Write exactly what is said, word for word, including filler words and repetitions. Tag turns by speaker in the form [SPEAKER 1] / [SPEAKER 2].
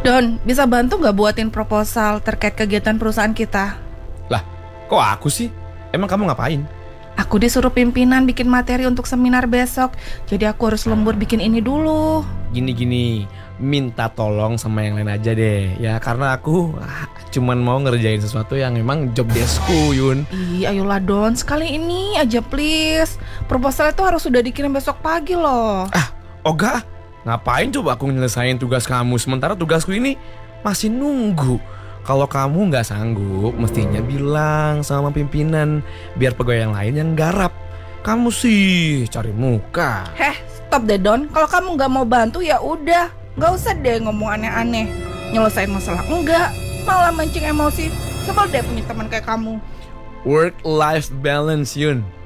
[SPEAKER 1] Don, bisa bantu gak buatin proposal terkait kegiatan perusahaan kita?
[SPEAKER 2] Lah, kok aku sih? Emang kamu ngapain?
[SPEAKER 1] Aku disuruh pimpinan bikin materi untuk seminar besok. Jadi aku harus lembur bikin ini dulu.
[SPEAKER 2] Gini-gini, minta tolong sama yang lain aja deh. Ya karena aku ah, cuman mau ngerjain sesuatu yang memang job deskku, Yun.
[SPEAKER 1] Ih, ayolah Don, sekali ini aja please. Proposal itu harus sudah dikirim besok pagi loh.
[SPEAKER 2] Ah, Oga, ngapain coba aku nyelesain tugas kamu sementara tugasku ini masih nunggu. Kalau kamu nggak sanggup, mestinya bilang sama pimpinan biar pegawai yang lain yang garap. Kamu sih cari muka.
[SPEAKER 1] Heh, stop deh Don. Kalau kamu nggak mau bantu ya udah, nggak usah deh ngomong aneh-aneh. Nyelesain masalah enggak, malah mancing emosi. Sebel deh punya teman kayak kamu.
[SPEAKER 2] Work-life balance, Yun.